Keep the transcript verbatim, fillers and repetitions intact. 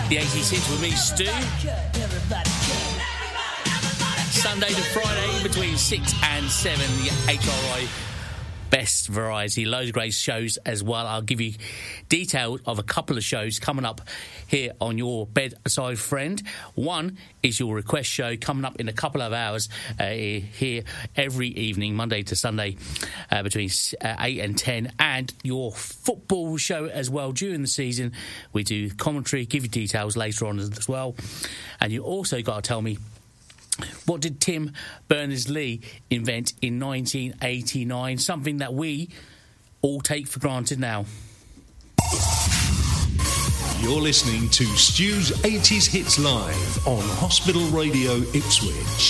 The eighties hits with me, Stu. Sunday to Friday between six and seven, the H R I Best Variety. Loads of great shows as well. I'll give you details of a couple of shows coming up here on your bedside friend. One is your request show coming up in a couple of hours uh, here every evening, Monday to Sunday, uh, between uh, eight and ten. And your football show as well during the season. We do commentary, give you details later on as well. And you also got to tell me, what did Tim Berners-Lee invent in nineteen eighty-nine? Something that we all take for granted now. You're listening to Stu's eighties Hits Live on Hospital Radio Ipswich.